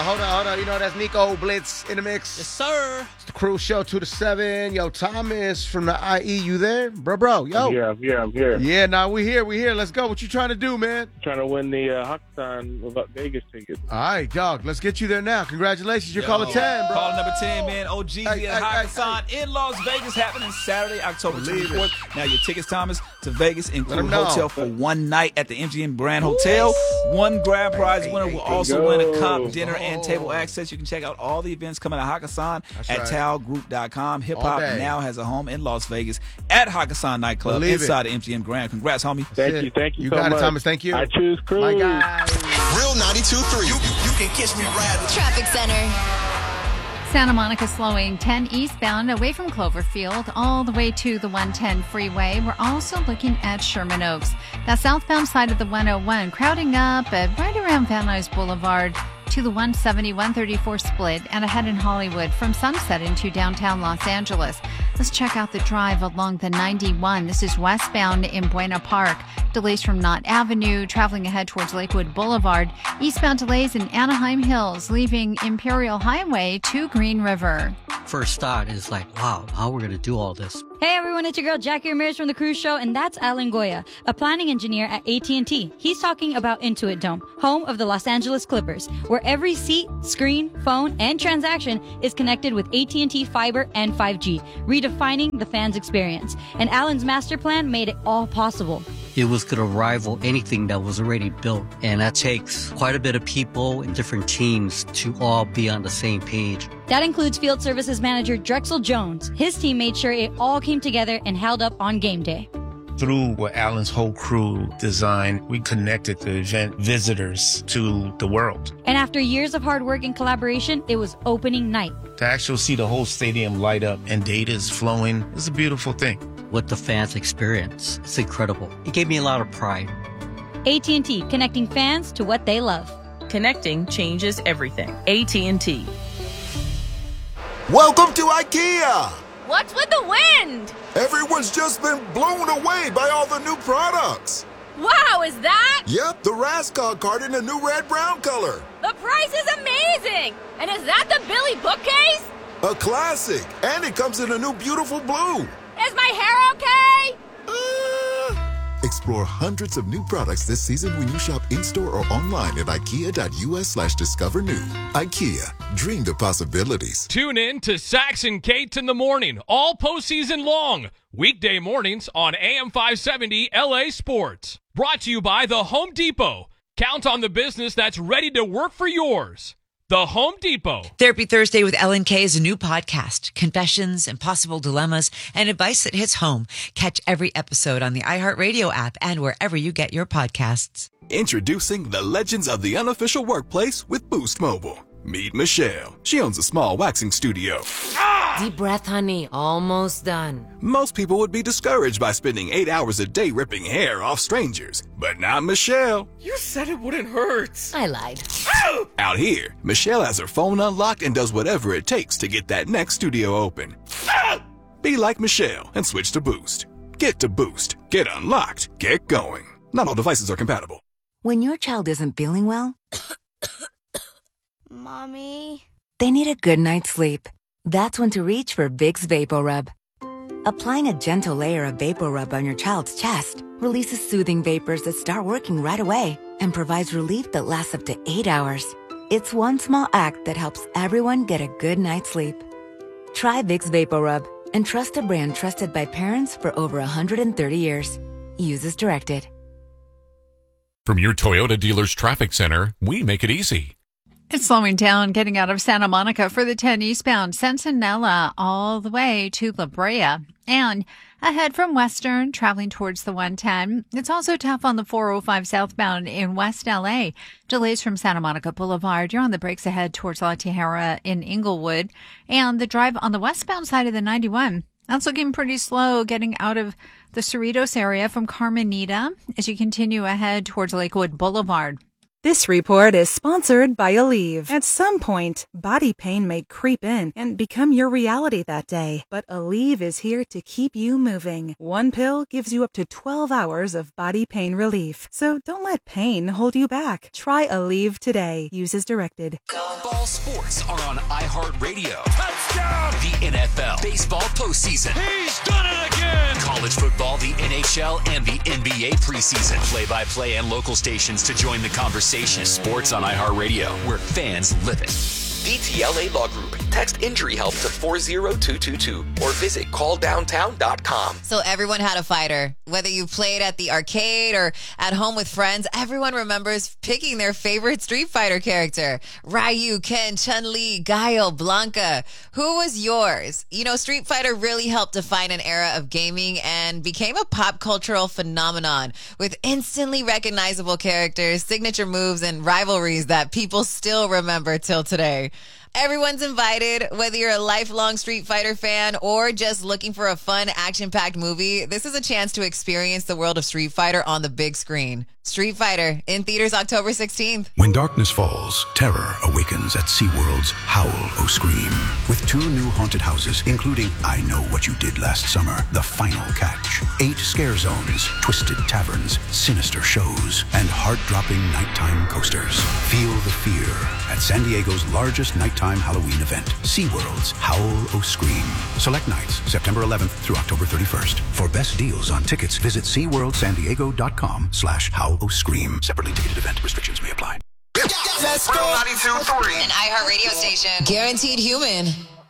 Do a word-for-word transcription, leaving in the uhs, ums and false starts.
on, hold on, hold on. You know, that's Nico Blitz in the mix. Yes, sir. It's the Cruise Show, two to seven. Yo, Thomas from the I E, you there? Bro, bro, yo. I'm here, I'm here, I'm here. Yeah, nah, we here, we here. Let's go. What you trying to do, man? Trying to win the uh, Hawkstone about Vegas tickets. All right, dog. Let's get you there now. Congratulations. You're Yo, calling ten, bro. Caller number ten, man. O G Z Hey, at hey, Hakkasan hey, in Las Vegas, happening Saturday, October Believe twenty-fourth. Now, your tickets, Thomas, to Vegas include 'em know. hotel for one night at the M G M Grand Hotel. One grand prize winner will also go. win a cup, dinner, Oh. and table access. You can check out all the events coming to Hakkasan That's at right. tal group dot com. Hip All Hop day. now has a home in Las Vegas at Hakkasan Nightclub Believe it. inside the M G M Grand. Congrats, homie. Thank Shit. you, thank you You so got much. it, Thomas. Thank you. I choose Cruise. My guy. Real ninety-two point three. You, you can catch me riding. Traffic Center. Santa Monica slowing ten eastbound away from Cloverfield all the way to the one ten freeway. We're also looking at Sherman Oaks. That southbound side of the one oh one crowding up at right around Van Nuys Boulevard to the one seventy, one thirty-four split and ahead in Hollywood from Sunset into downtown Los Angeles. Let's check out the drive along the ninety-one. This is westbound in Buena Park. Delays from Knott Avenue, traveling ahead towards Lakewood Boulevard. Eastbound delays in Anaheim Hills, leaving Imperial Highway to Green River. First thought is like, wow, how we're going to do all this. Hey everyone, it's your girl Jackie Ramirez from The Cruise Show, and that's Alan Goya, a planning engineer at A T and T. He's talking about Intuit Dome, home of the Los Angeles Clippers, where every seat, screen, phone, and transaction is connected with A T and T fiber and five G, redefining the fans' experience. And Alan's master plan made it all possible. It was going to rival anything that was already built, and that takes quite a bit of people and different teams to all be on the same page. That includes Field Services Manager Drexel Jones. His team made sure it all came together and held up on game day. Through what Alan's whole crew designed, we connected the event visitors to the world. And after years of hard work and collaboration, it was opening night. To actually see the whole stadium light up and data is flowing is a beautiful thing. What the fans experience, it's incredible. It gave me a lot of pride. A T and T, connecting fans to what they love. Connecting changes everything. A T and T. Welcome to IKEA. What's with the wind? Everyone's just been blown away by all the new products. Wow, is that? Yep, the Raskog card in a new red-brown color. The price is amazing! And is that the Billy bookcase? A classic. And it comes in a new beautiful blue. Is my hair okay? Uh... Explore hundreds of new products this season when you shop in-store or online at ikea.us slash discover new. IKEA, dream the possibilities. Tune in to Sax and Kate in the morning, all postseason long. Weekday mornings on A M five seventy L A Sports. Brought to you by The Home Depot. Count on the business that's ready to work for yours. The Home Depot. Therapy Thursday with Ellen Kay is a new podcast. Confessions, impossible dilemmas, and advice that hits home. Catch every episode on the iHeartRadio app and wherever you get your podcasts. Introducing the legends of the unofficial workplace with Boost Mobile. Meet Michelle. She owns a small waxing studio. Deep breath, honey. Almost done. Most people would be discouraged by spending eight hours a day ripping hair off strangers. But not Michelle. You said it wouldn't hurt. I lied. Out here, Michelle has her phone unlocked and does whatever it takes to get that next studio open. Be like Michelle and switch to Boost. Get to Boost. Get unlocked. Get going. Not all devices are compatible. When your child isn't feeling well, Mommy? they need a good night's sleep. That's when to reach for Vicks VapoRub. Applying a gentle layer of VapoRub on your child's chest releases soothing vapors that start working right away and provides relief that lasts up to eight hours. It's one small act that helps everyone get a good night's sleep. Try Vicks VapoRub and trust a brand trusted by parents for over one hundred thirty years. Use as directed. From your Toyota dealer's traffic center, we make it easy. It's slowing down getting out of Santa Monica for the ten eastbound Centinela all the way to La Brea. And ahead from Western, traveling towards the one ten. It's also tough on the four oh five southbound in West L A. Delays from Santa Monica Boulevard. You're on the brakes ahead towards La Tijera in Inglewood. And the drive on the westbound side of the ninety-one. That's looking pretty slow getting out of the Cerritos area from Carmenita as you continue ahead towards Lakewood Boulevard. This report is sponsored by Aleve. At some point, body pain may creep in and become your reality that day. But Aleve is here to keep you moving. One pill gives you up to twelve hours of body pain relief. So don't let pain hold you back. Try Aleve today. Use as directed. Ball sports are on iHeartRadio. Touchdown! The N F L, baseball postseason. He's done it again! College football, the N H L, and the N B A preseason. Play-by-play and local stations to join the conversation. Sports on iHeartRadio, where fans live it. D T L A Law Group. Text injury help to four zero two two two or visit call downtown dot com. So everyone had a fighter. Whether you played at the arcade or at home with friends, everyone remembers picking their favorite Street Fighter character. Ryu, Ken, Chun-Li, Guile, Blanca. Who was yours? You know, Street Fighter really helped define an era of gaming and became a pop cultural phenomenon with instantly recognizable characters, signature moves, and rivalries that people still remember till today. Everyone's invited, whether you're a lifelong Street Fighter fan or just looking for a fun, action-packed movie. This is a chance to experience the world of Street Fighter on the big screen. Street Fighter, in theaters October sixteenth. When darkness falls, terror awakens at SeaWorld's Howl O Scream. With two new haunted houses, including I Know What You Did Last Summer, The Final Catch, eight scare zones, twisted taverns, sinister shows, and heart-dropping nighttime coasters. Feel the fear at San Diego's largest nighttime Halloween event, SeaWorld's Howl O Scream. Select nights, September eleventh through October thirty-first. For best deals on tickets, visit SeaWorldSanDiego.com slash Howl O Scream. Separately ticketed event. Restrictions may apply. Let's go. ninety-two point three. An iHeartRadio station. Guaranteed human.